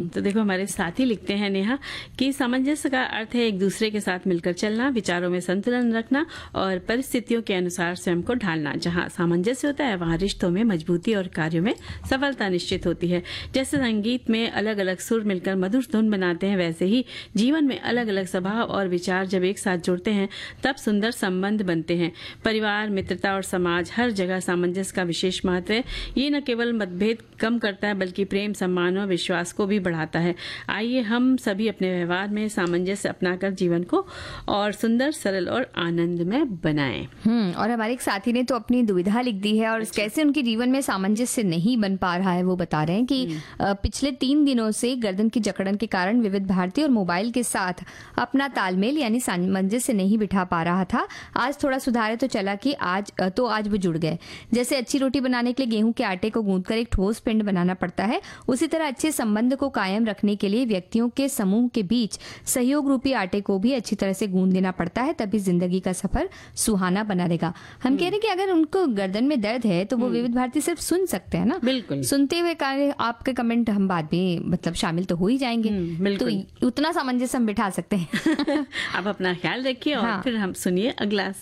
तो देखो हमारे साथी लिखते हैं नेहा कि सामंजस्य का अर्थ है एक दूसरे के साथ मिलकर चलना, विचारों में संतुलन रखना और परिस्थितियों के अनुसार स्वयं को ढालना। जहाँ सामंजस्य होता है वहाँ रिश्तों में मजबूती और कार्यों में सफलता निश्चित होती है। जैसे संगीत में अलग अलग सुर मिलकर मधुर धुन बनाते हैं, वैसे ही जीवन में अलग अलग स्वभाव और विचार जब एक साथ जुड़ते हैं तब सुंदर संबंध बनते हैं। परिवार, मित्रता और समाज, हर जगह सामंजस्य का विशेष महत्व है। ये न केवल मतभेद कम करता है बल्कि प्रेम, सम्मान और विश्वास को भी बढ़ाता है। आइए हम सभी अपने व्यवहार में सामंजस्य अपनाकर जीवन को और सुंदर, सरल और आनंदमय बनाएं। और हमारे एक साथी ने तो अपनी दुविधा लिख दी है और कैसे उनके जीवन में सामंजस्य नहीं बन पा रहा है। वो बता रहे हैं कि पिछले 3 दिनों से गर्दन की जकड़न के कारण विविध भारती और मोबाइल के साथ अपना तालमेल यानी सामंजस्य नहीं बिठा पा रहा था। आज थोड़ा सुधार है तो चला कि आज वो जुड़ गए। जैसे अच्छी रोटी बनाने के लिए गेहूं के आटे को गूंथकर एक ठोस पिंड बनाना पड़ता है, उसी तरह अच्छे संबंध को कायम रखने के लिए व्यक्तियों के समूह के बीच सहयोग रूपी आटे को भी अच्छी तरह से गूंथ देना पड़ता है, तभी जिंदगी का सफर सुहाना बना रहेगा। हम कह रहे हैं कि अगर उनको गर्दन में दर्द है तो वो विविध भारती सिर्फ सुन सकते हैं ना, बिल्कुल। सुनते हुए आपके कमेंट हम बाद में मतलब शामिल तो हो ही जाएंगे, तो उतना सामंजस्य हम बिठा सकते हैं। आप अपना ख्याल रखिए और हाँ। फिर हम सुनिए अगला